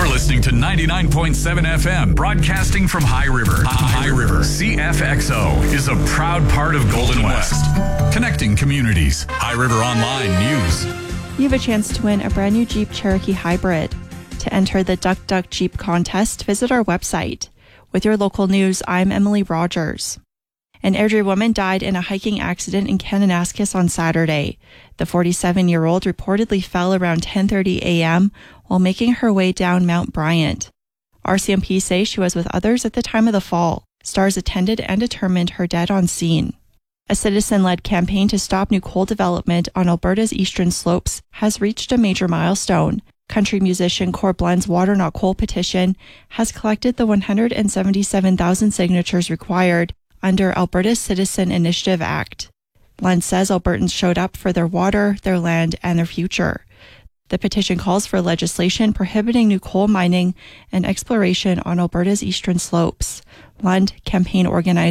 listening to 99.7 FM, broadcasting from High River. High River CFXO is a proud part of Golden West, connecting communities. High River Online News. You have a chance to win a brand new Jeep Cherokee Hybrid. To enter the Duck Duck Jeep contest, visit our website. With your local news, I'm Emily Rogers. An Airdrie woman died in a hiking accident in Kananaskis on Saturday. The 47-year-old reportedly fell around 10:30 a.m. while making her way down Mount Bryant. RCMP say she was with others at the time of the fall. Stars attended and determined her dead on scene. A citizen-led campaign to stop new coal development on Alberta's eastern slopes has reached a major milestone. Country musician Core Blend's Water Not Coal petition has collected the 177,000 signatures required under Alberta's Citizen Initiative Act. Blend says Albertans showed up for their water, their land, and their future. The petition calls for legislation prohibiting new coal mining and exploration on Alberta's eastern slopes. Blend campaign organizer